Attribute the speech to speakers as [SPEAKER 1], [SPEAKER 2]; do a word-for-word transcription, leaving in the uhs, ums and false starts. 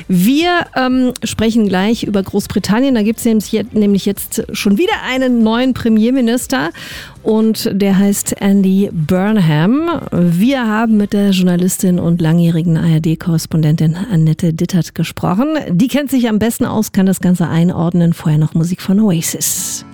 [SPEAKER 1] Wir ähm, sprechen gleich über Großbritannien. Da gibt es nämlich, nämlich jetzt schon wieder einen neuen Premierminister und der heißt Andy Burnham. Wir haben mit der Journalistin und langjährigen A R D-Korrespondentin Annette Dittert gesprochen. Die kennt sich am besten aus, kann das Ganze einordnen. Vorher noch Musik von Oasis.